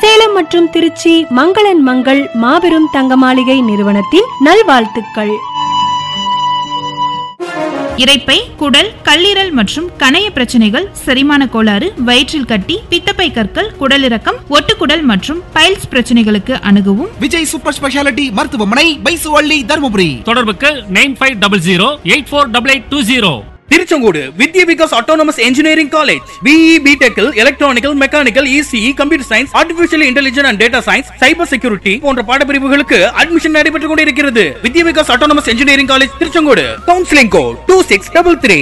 சேலம் மற்றும் திருச்சி மங்களன் மங்கள் மாபெரும் தங்க மாளிகை நிறுவனத்தின் நல்வாழ்த்துக்கள். இரைப்பை, குடல், கல்லீரல் மற்றும் கணைய பிரச்சனைகள், செரிமான கோளாறு, வயிற்றில் கட்டி, பித்தப்பை கற்கள், குடலிறக்கம், ஒட்டுக்குடல் மற்றும் பைல்ஸ் பிரச்சனைகளுக்கு அணுகவும் விஜய் சூப்பர் ஸ்பெஷாலிட்டி மருத்துவமனை, பைசுவள்ளி, தர்மபுரி. தொடர்புக்கு 9500848820. திருச்செங்கோடு வித்யா Vikas autonomous engineering college. BE, பிடெக்கில் electronical, mechanical, ECE, computer science, artificial intelligence and data science, cyber security போன்ற பாடப்பிரிவுகளுக்கு அட்மிஷன் நடைபெற்றுக் கொண்டிருக்கிறது. வித்யா Vikas autonomous engineering college, Tiruchengode. Counselling code 2633.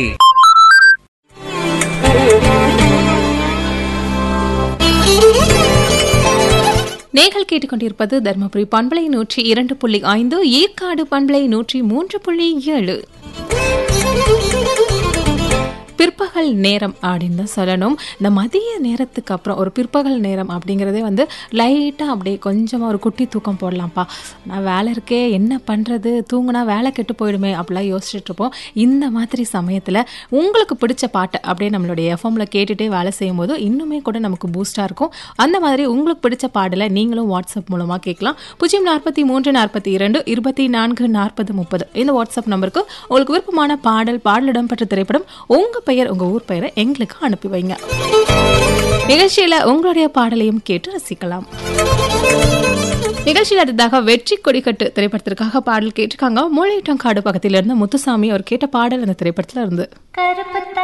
நேர்கள் கேட்டுக்கொண்டிருப்பது தர்மபுரி பண்பலை 102.5, ஏற்காடு பண்பலை 103.7. பிற்பகல் நேரம் அப்படின்னு தான் சொல்லணும். இந்த மதிய நேரத்துக்கு அப்புறம் ஒரு பிற்பகல் நேரம் அப்படிங்கிறதே வந்து லைட்டாக அப்படியே கொஞ்சமாக ஒரு குட்டி தூக்கம் போடலாம்ப்பா, நான் வேலை இருக்கே என்ன பண்ணுறது, தூங்குனா வேலை கெட்டு போயிடுமே அப்படிலாம் யோசிச்சுட்டு இருப்போம். இந்த மாதிரி சமயத்தில் உங்களுக்கு பிடிச்ச பாட்டை அப்படியே நம்மளுடைய எஃப்எம்ல கேட்டுகிட்டே வேலை செய்யும்போது இன்னுமே கூட நமக்கு பூஸ்டாக இருக்கும். அந்த மாதிரி உங்களுக்கு பிடிச்ச பாடலை நீங்களும் வாட்ஸ்அப் மூலமாக கேட்கலாம். 04342 24 40 30 இந்த வாட்ஸ்அப் நம்பருக்கு உங்களுக்கு விருப்பமான பாடல் இடம்பெற்ற திரைப்படம், உங்கள் பெயர், உங்க ஊர் பெயரை எங்களுக்கு அனுப்பி வைங்க. நிகழ்ச்சியில உங்களுடைய பாடலையும் கேட்டு ரசிக்கலாம். நிகழ்ச்சியில் அடுத்ததாக வெற்றி கொடிக்கட்டு திரைப்படத்திற்காக பாடல் கேட்டிருக்காங்க. மூளையட்டங்காடு பக்கத்திலிருந்து முத்துசாமி. அவர் கேட்ட பாடல் அந்த திரைப்படத்துல இருந்து